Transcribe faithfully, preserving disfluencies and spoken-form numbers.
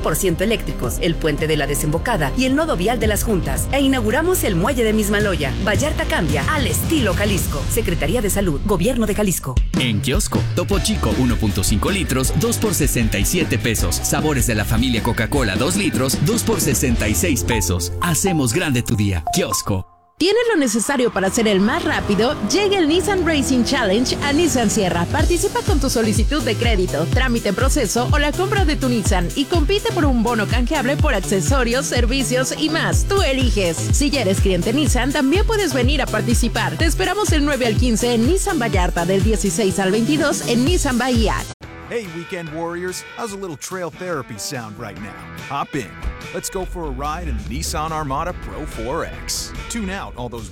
por ciento eléctricos, el puente de la Desembocada y el nodo vial de las Juntas. E inauguramos el muelle de Mismaloya. Vallarta cambia al estilo Jalisco. Secretaría de Salud, Gobierno de Jalisco. En kiosco, Topo Chico uno punto cinco litros, dos por sesenta y siete pesos. Sabores de la familia Coca-Cola dos litros, dos por sesenta y seis pesos. Hacemos grande tu día. Kiosco. ¿Tienes lo necesario para ser el más rápido? Llega el Nissan Racing Challenge a Nissan Sierra. Participa con tu solicitud de crédito, trámite en proceso o la compra de tu Nissan y compite por un bono canjeable por accesorios, servicios y más. Tú eliges. Si ya eres cliente Nissan, también puedes venir a participar. Te esperamos el nueve al quince en Nissan Vallarta, del dieciséis al veintidós en Nissan Bahía. Hey, weekend warriors, how's a little trail therapy sound right now? Hop in. Let's go for a ride in the Nissan Armada Pro four X. Tune out all those